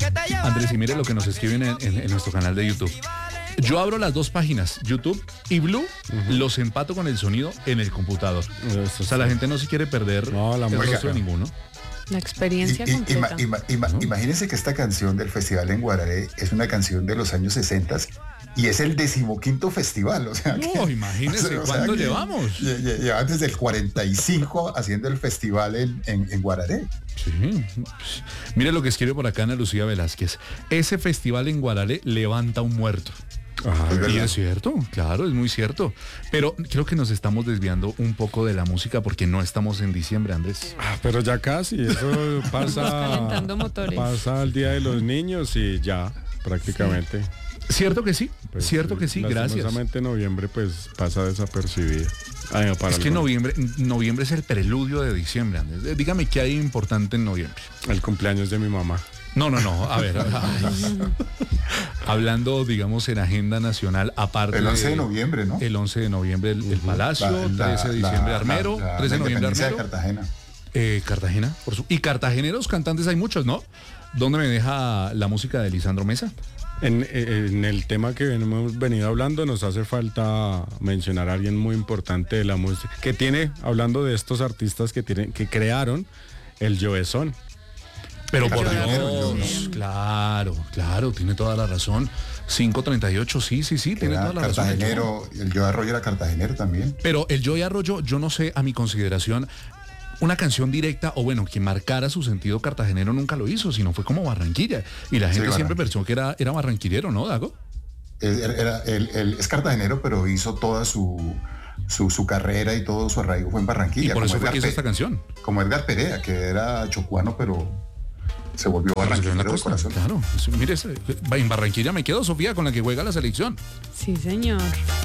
Andrés, y mire lo que nos escriben en nuestro canal de YouTube. Yo abro las dos páginas, YouTube y Blue, los empato con el sonido en el computador. O sea, la gente no se quiere perder el rostro de ninguno. La experiencia completa. Imagínense que esta canción del Festival en Guararé es una canción de los años 60 y es el 15º festival. O sea, no, imagínense cuánto llevamos. Llevan desde el 45 haciendo el festival en Guararé. Sí. Mire lo que escribe por acá Ana Lucía Velázquez. Ese festival en Guararé levanta un muerto. Y es cierto, claro, es muy cierto. Pero creo que nos estamos desviando un poco de la música porque no estamos en diciembre, Andrés. Pero ya casi, eso pasa al Día de los Niños y ya, prácticamente. Sí. Cierto que sí, pues, cierto que sí, gracias. Lastimosamente noviembre pues pasa desapercibido. Es que noviembre es el preludio de diciembre, Andrés. Dígame qué hay importante en noviembre. El cumpleaños de mi mamá. No, a ver. Hablando, digamos, en agenda nacional, aparte. El 11 de noviembre, ¿no? El 11 de noviembre, el Palacio, 13 de diciembre, Armero, 13 de noviembre, Armero. De Cartagena. Cartagena, y cartageneros cantantes hay muchos, ¿no? ¿Dónde me deja la música de Lisandro Mesa? En el tema que hemos venido hablando, nos hace falta mencionar a alguien muy importante de la música, que tiene, hablando de estos artistas que crearon el Jovezón. Pero por Dios, claro, tiene toda la razón. 538, sí, tiene toda la razón. Cartagenero, el Joe Arroyo era cartagenero también. Pero el Joe Arroyo, yo no sé, a mi consideración, una canción directa, o bueno, que marcara su sentido cartagenero nunca lo hizo, sino fue como Barranquilla. Y la gente siempre pensó que era barranquillero, ¿no, Dago? Él es cartagenero, pero hizo toda su carrera y todo su arraigo fue en Barranquilla. Y por eso fue que hizo esta canción. Como Edgar Perea, que era chocuano, pero se volvió barranquillero de corazón. Claro, mire, en Barranquilla me quedo, Sofía, con la que juega la selección. Sí, señor.